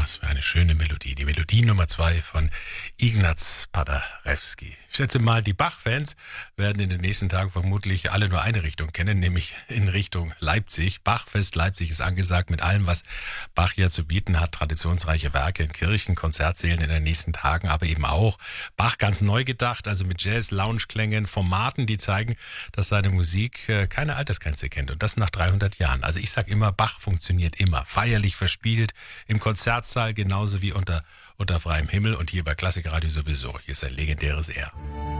Was für eine schöne Melodie. Die Melodie Nummer 2 von Ignaz Paderewski. Ich schätze mal, die Bach-Fans werden in den nächsten Tagen vermutlich alle nur eine Richtung kennen, nämlich in Richtung Leipzig. Bachfest Leipzig ist angesagt mit allem, was Bach hier zu bieten hat. Traditionsreiche Werke in Kirchen, Konzertsälen in den nächsten Tagen, aber eben auch Bach ganz neu gedacht, also mit Jazz, Lounge-Klängen, Formaten, die zeigen, dass seine Musik keine Altersgrenze kennt. Und das nach 300 Jahren. Also ich sage immer, Bach funktioniert immer. Feierlich verspielt, im Konzertsaal genauso wie unter freiem Himmel und hier bei Klassikradio sowieso. Hier ist ein legendäres R.